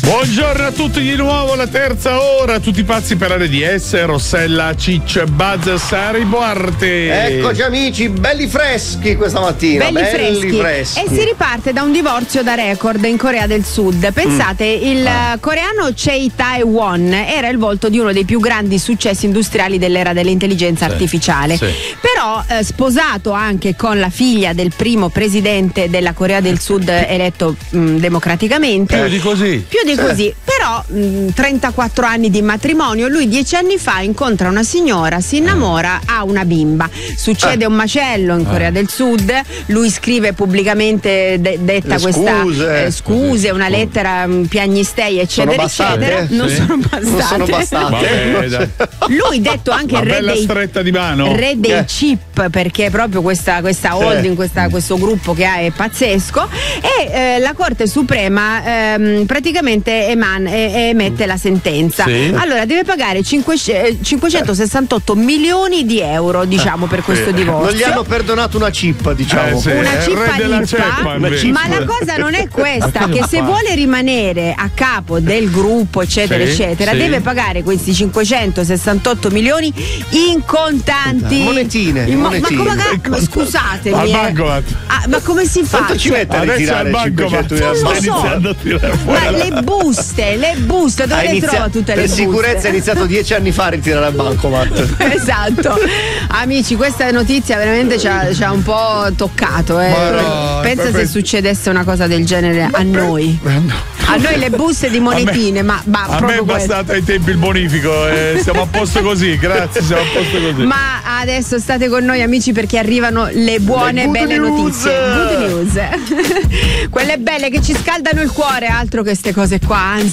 Buongiorno a tutti di nuovo, la terza ora, tutti pazzi per RDS, Rossella, Ciccio e Buzz, Sari Boarte. Eccoci amici, belli freschi questa mattina. Belli freschi. E si riparte da un divorzio da record in Corea del Sud. Pensate, il coreano Choi Tae-won era il volto di uno dei più grandi successi industriali dell'era dell'intelligenza artificiale. Però sposato anche con la figlia del primo presidente della Corea del Sud eletto democraticamente. Più di così. Però 34 anni di matrimonio, lui 10 anni fa incontra una signora, si innamora, ha una bimba. Succede un macello in Corea del Sud, lui scrive pubblicamente detta questa scuse, una lettera piagnistei eccetera eccetera. Non sono bastate. Lui detto anche re dei chip, perché proprio questa holding, questo gruppo che ha è pazzesco, e la Corte Suprema praticamente emette la sentenza. Allora deve pagare 568 milioni di euro, diciamo, per questo divorzio. Non gli hanno perdonato una chip, diciamo. Una cippa. Ma la cosa non è questa, che se vuole rimanere a capo del gruppo eccetera eccetera deve pagare questi 568 milioni in contanti. Monetine. Ma scusatemi. Ma come si fa? Quanto ci mette a ritirare 500 milioni? Ma le buste, dove le trova tutte le buste? Per sicurezza è iniziato 10 anni fa a ritirare al bancomat. Esatto. Amici, questa notizia veramente ci ha un po' toccato. Pensa se succedesse una cosa del genere a noi. A noi le buste di monetine, a me è bastato ai tempi il bonifico, siamo a posto così, grazie, siamo a posto così. Ma adesso state con noi amici, perché arrivano le buone belle notizie. Good news. Quelle belle che ci scaldano il cuore, altro che queste cose qua, anzi.